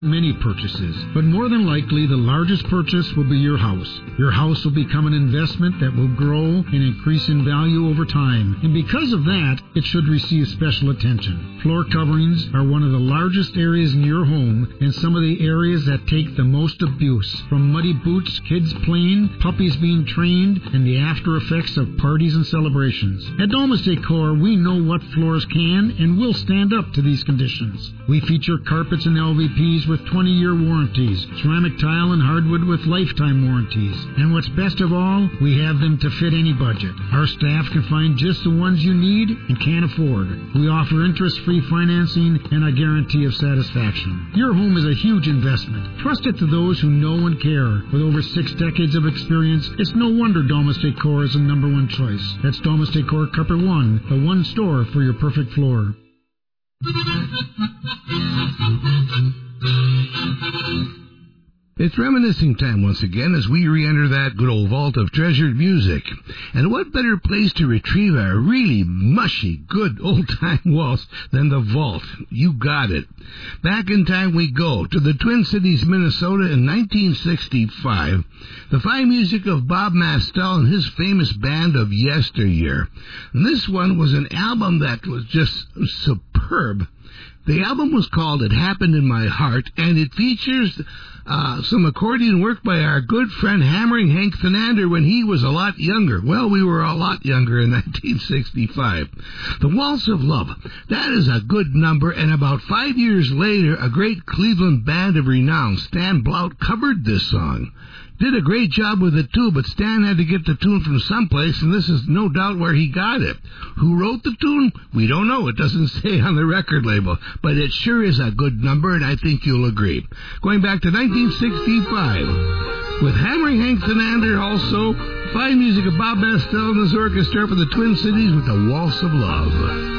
Many purchases, but more than likely the largest purchase will be your house. Your house will become an investment that will grow and increase in value over time, and because of that, it should receive special attention. Floor coverings are one of the largest areas in your home and some of the areas that take the most abuse, from muddy boots, kids playing, puppies being trained, and the after effects of parties and celebrations. At Domus Decor, we know what floors can and will stand up to these conditions. We feature carpets and LVPs with 20-year warranties, ceramic tile and hardwood with lifetime warranties. And what's best of all, we have them to fit any budget. Our staff can find just the ones you need and can afford. We offer interest-free financing and a guarantee of satisfaction. Your home is a huge investment. Trust it to those who know and care. With over 6 decades of experience, it's no wonder Domus Decor is the number one choice. That's Domus Decor Carpet One, the one store for your perfect floor. It's reminiscing time once again as we re-enter that good old vault of treasured music. And what better place to retrieve a really mushy, good old-time waltz than the vault? You got it. Back in time we go to the Twin Cities, Minnesota in 1965. The fine music of Bob Mastel and his famous band of yesteryear. And this one was an album that was just superb. The album was called It Happened in My Heart, and it features some accordion work by our good friend Hammering Hank Thanander when he was a lot younger. Well, we were a lot younger in 1965. The Waltz of Love, that is a good number, and about 5 years later, a great Cleveland band of renown, Stan Blount, covered this song. Did a great job with it, too, but Stan had to get the tune from someplace, and this is no doubt where he got it. Who wrote the tune? We don't know. It doesn't say on the record label, but it sure is a good number, and I think you'll agree. Going back to 1965, with Hammering Hank Thanander also, fine music of Bob Mastel and his orchestra for the Twin Cities with the Waltz of Love.